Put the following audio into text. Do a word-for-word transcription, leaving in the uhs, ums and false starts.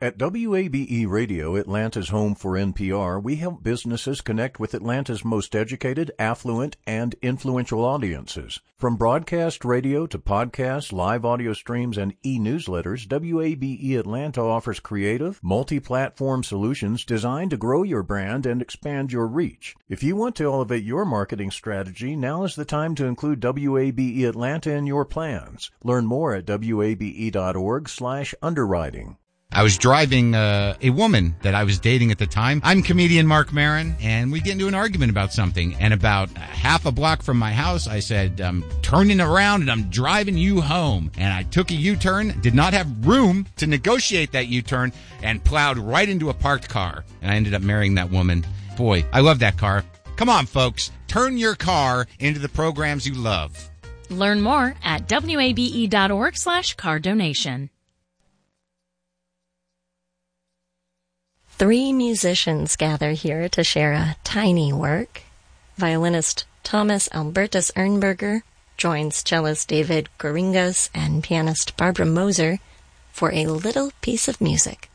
At W A B E Radio, Atlanta's home for N P R, we help businesses connect with Atlanta's most educated, affluent, and influential audiences. From broadcast radio to podcasts, live audio streams, and e-newsletters, W A B E Atlanta offers creative, multi-platform solutions designed to grow your brand and expand your reach. If you want to elevate your marketing strategy, now is the time to include W A B E Atlanta in your plans. Learn more at W A B E dot org slash underwriting. I was driving uh, a woman that I was dating at the time. I'm comedian Mark Maron, and we get into an argument about something. And about half a block from my house, I said, I'm turning around and I'm driving you home. And I took a U-turn, did not have room to negotiate that U-turn, and plowed right into a parked car. And I ended up marrying that woman. Boy, I love that car. Come on, folks. Turn your car into the programs you love. Learn more at W A B E dot org slash car donation. Three musicians gather here to share a tiny work. Violinist Thomas Albertus Ernberger joins cellist David Goringas and pianist Barbara Moser for a little piece of music.